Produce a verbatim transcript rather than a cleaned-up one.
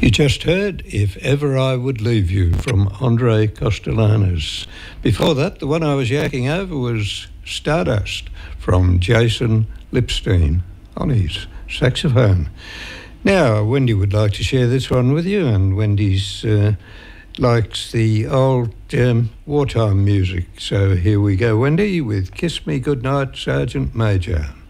You just heard If Ever I Would Leave You from Andre Castellanos. Before that, the one I was yakking over was Stardust from Jason Lipstein on his saxophone. Now, Wendy would like to share this one with you, and Wendy's uh, likes the old um, wartime music. So here we go, Wendy, with Kiss Me Goodnight, Sergeant Major.